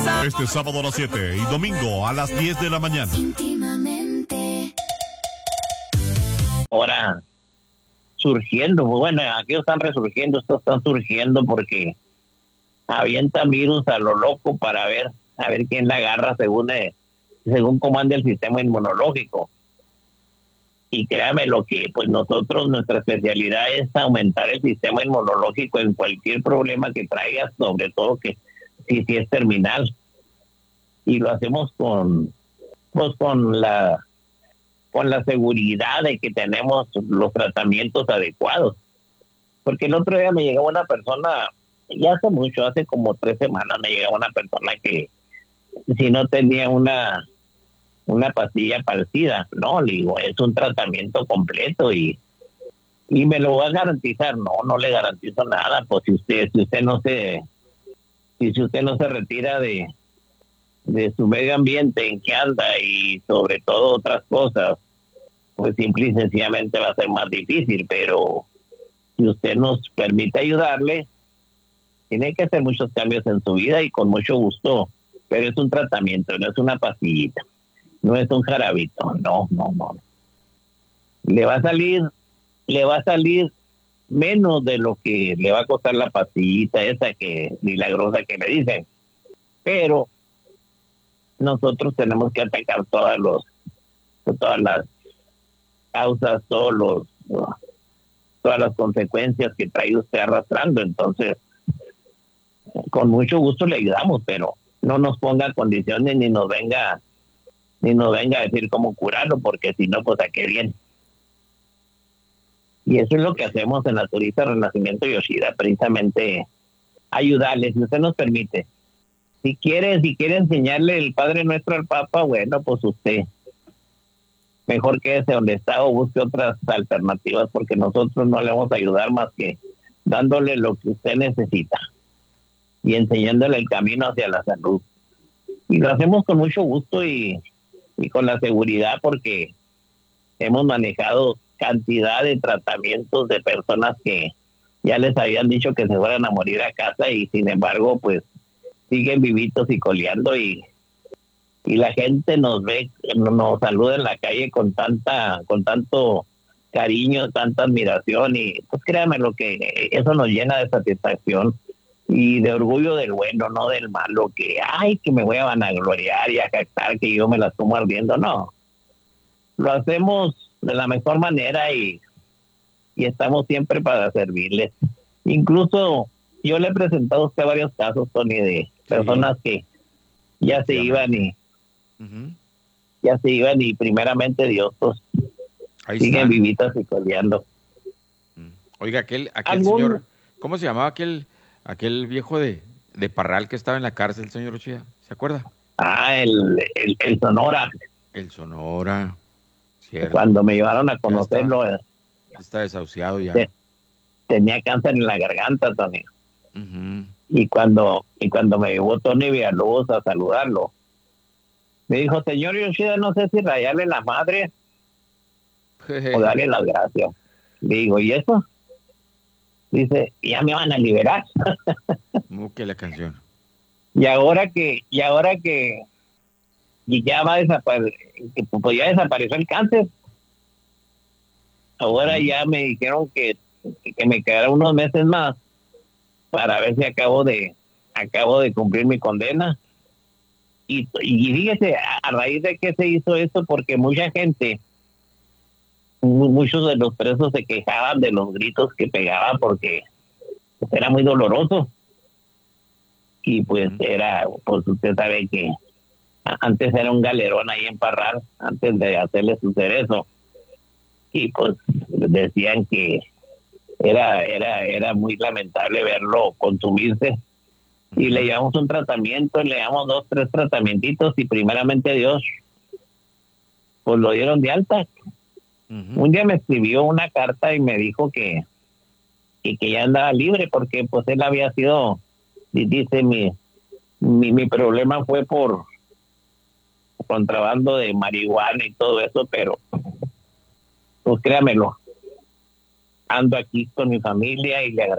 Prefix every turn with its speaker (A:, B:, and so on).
A: Este sábado a las 7 y domingo a las 10 de la mañana.
B: Ahora surgiendo, bueno, aquí están resurgiendo, estos están surgiendo porque avientan virus a lo loco para ver, a ver quién la agarra según cómo anda el sistema inmunológico. Y créame lo que, pues nosotros, nuestra especialidad es aumentar el sistema inmunológico en cualquier problema que traigas, sobre todo que si es terminal. Y lo hacemos con la seguridad de que tenemos los tratamientos adecuados. Porque el otro día me llegaba una persona, ya hace mucho, hace como 3 semanas, me llegaba una persona que si no tenía una pastilla para el SIDA, no, le digo, es un tratamiento completo y me lo va a garantizar. No le garantizo nada, pues si usted no se retira de su medio ambiente en que anda y sobre todo otras cosas, pues simple y sencillamente va a ser más difícil. Pero si usted nos permite ayudarle, tiene que hacer muchos cambios en su vida y con mucho gusto, pero es un tratamiento, no es una pastillita, no es un jarabito, no. Le va a salir menos de lo que le va a costar la pastillita esa que milagrosa que le dicen, pero nosotros tenemos que atacar todas las causas, todas las consecuencias que trae usted arrastrando. Entonces, con mucho gusto le ayudamos, pero no nos ponga condiciones ni nos venga a decir cómo curarlo, porque si no, pues a qué viene. Y eso es lo que hacemos en Naturista Renacimiento Yoshida, precisamente ayudarles, si usted nos permite. Si quiere enseñarle el Padre Nuestro al Papa, bueno, pues usted mejor quédese donde está o busque otras alternativas, porque nosotros no le vamos a ayudar más que dándole lo que usted necesita y enseñándole el camino hacia la salud. Y lo hacemos con mucho gusto y con la seguridad, porque hemos manejado cantidad de tratamientos de personas que ya les habían dicho que se fueran a morir a casa y sin embargo pues siguen vivitos y coleando, y la gente nos ve, nos saluda en la calle con tanto cariño, tanta admiración, y pues créanme lo que eso nos llena de satisfacción y de orgullo del bueno, no del malo, que me voy a vanagloriar y a jactar que yo me la estoy mordiendo. No, lo hacemos de la mejor manera y estamos siempre para servirles. Incluso yo le he presentado a usted varios casos, Tony, de personas que ya se iban y primeramente Dios, pues
C: Ahí
B: siguen
C: están.
B: vivitas y coleando.
C: Oiga, aquel señor, ¿cómo se llamaba aquel viejo de Parral que estaba en la cárcel, señor Ochia? ¿Se acuerda?
B: El Sonora.
C: El Sonora, cierto.
B: Cuando me llevaron a conocerlo,
C: está desahuciado ya.
B: Tenía cáncer en la garganta, Tony.
C: Uh-huh.
B: Y cuando me llevó Tony Villalobos a saludarlo, me dijo, señor Yoshida, no sé si rayarle la madre o darle las gracias. Le digo, ¿y eso? Dice, ya me van a liberar.
C: Que la canción.
B: Y ahora que ya va a desaparecer, pues ya desapareció el cáncer. Ahora ya me dijeron que me quedara unos meses más para ver si acabo de cumplir mi condena. Y fíjese, a raíz de que se hizo esto, porque mucha gente, muchos de los presos se quejaban de los gritos que pegaban porque pues, era muy doloroso. Y pues pues usted sabe que antes era un galerón ahí en Parral, antes de hacerle suceder eso. Y pues decían que era muy lamentable verlo consumirse. Y le llevamos un tratamiento, le llevamos 2, 3 tratamientos y primeramente Dios, pues lo dieron de alta. Uh-huh. Un día me escribió una carta y me dijo que ya andaba libre porque pues él había sido, dice, mi problema fue por contrabando de marihuana y todo eso, pero pues créamelo, ando aquí con mi familia y le agradezco